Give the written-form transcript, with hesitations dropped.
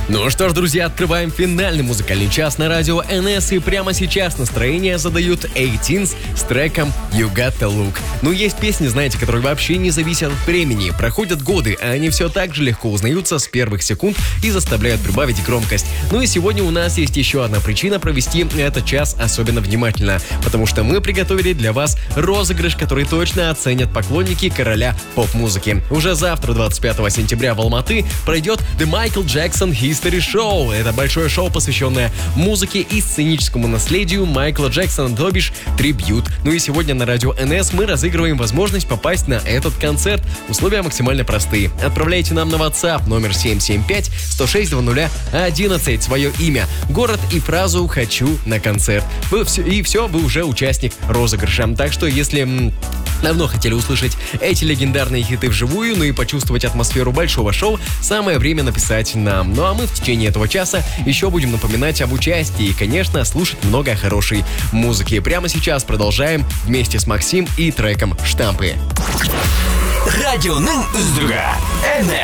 Ну что ж, друзья, открываем финальный музыкальный час на радио НС, и прямо сейчас настроение задают 18s с треком You Got The Look. Ну, есть песни, знаете, которые вообще не зависят от времени. Проходят годы, а они все так же легко узнаются с первых секунд и заставляют прибавить громкость. Ну и сегодня у нас есть еще одна причина провести этот час особенно внимательно, потому что мы приготовили для вас розыгрыш, который точно оценят поклонники короля поп-музыки. Уже завтра, 25 сентября, в Алматы пройдет The Michael Jackson History Show. Это большое шоу, посвященное музыке и сценическому наследию Майкла Джексона, то бишь трибьют. Ну и сегодня на радио НС мы разыгрываем возможность попасть на этот концерт. Условия максимально простые. Отправляйте нам на WhatsApp номер 775-106-00-11 свое имя, город и фразу «Хочу на концерт». И все, вы уже участник розыгрыша. Так что, если давно хотели услышать эти легендарные хиты вживую, ну и почувствовать атмосферу большого шоу, самое время написать нам. Ну а мы в течение этого часа еще будем напоминать об участии и, конечно, слушать много хорошей музыки. Прямо сейчас продолжаем вместе с Максим и треком «Штампы». Радио НС.